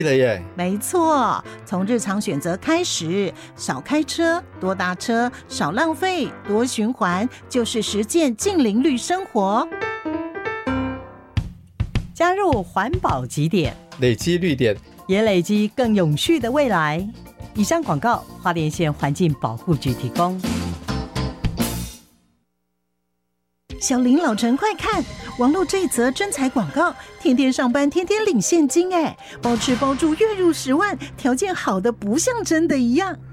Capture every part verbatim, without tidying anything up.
了耶。 没错，从日常选择开始，少开车，多搭车，少浪费，多循环，就是实践净零绿生活。 加入环保集点， 累积绿点， 也累积更永续的未来。以上广告，花莲县环境保护局提供。 小林老陈，快看！网络这一则征才广告，天天上班，天天领现金，哎，包吃包住，月入十万，条件好的不像真的一样。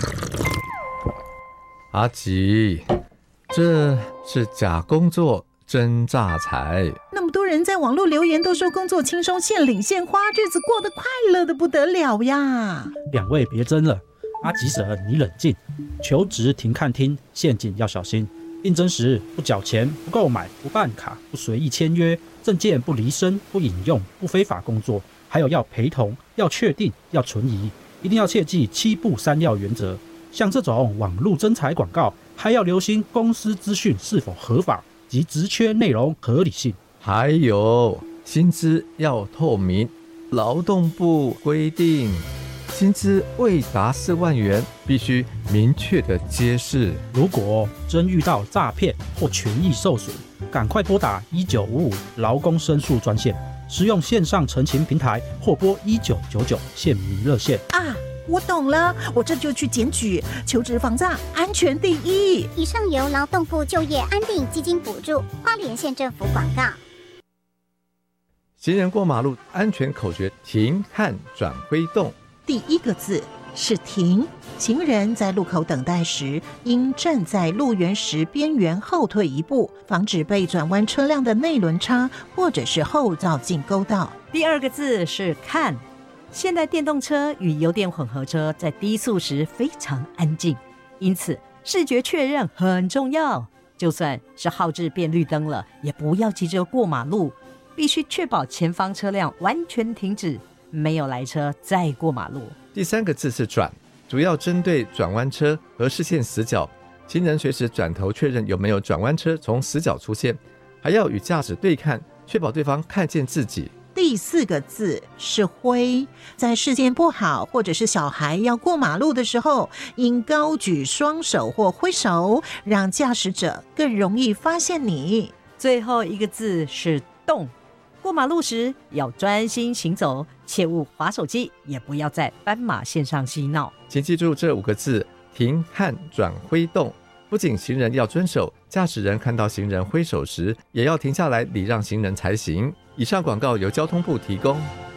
阿吉，这是假工作真诈财。 那么多人在网络留言都说工作轻松，现领现花，日子过得快乐的不得了呀！ 两位别争了，阿吉婶你冷静，求职停看听，陷阱要小心。应征时不缴钱、不购买、不办卡、不随意签约，证件不离身、不引用、不非法工作，还有要陪同、要确定、要存疑，一定要切记七不三要原则。像这种网络征才广告，还要留心公司资讯是否合法及职缺内容合理性， 还有薪资要透明。劳动部规定，薪资未达四万元，必须明确的揭示。 如果真遇到诈骗或权益受损，赶快拨打一九五五劳工申诉专线，使用线上陈情平台或拨一九九九县民热线啊。我懂了，我这就去检举，求职防诈，安全第一。 以上由劳动部就业安定基金补助，花莲县政府广告。 行人过马路安全口诀：停、看、转、挥动。 第一个字是停，行人在路口等待时，应站在路缘石边缘后退一步，防止被转弯车辆的内轮差或者是后照镜勾到。 第二个字是看，现代电动车与油电混合车在低速时非常安静，因此视觉确认很重要。就算是号志变绿灯了，也不要急着过马路，必须确保前方车辆完全停止，没有来车再过马路。 第三个字是转，主要针对转弯车和视线死角，行人随时转头确认有没有转弯车从死角出现，还要与驾驶对看，确保对方看见自己。 第四个字是挥，在视线不好或者是小孩要过马路的时候，应高举双手或挥手，让驾驶者更容易发现你。 最后一个字是动，过马路时要专心行走，切勿滑手机，也不要在斑马线上嬉闹。 请记住这五个字：停、看、转、挥动。不仅行人要遵守，驾驶人看到行人挥手时，也要停下来礼让行人才行。以上广告由交通部提供。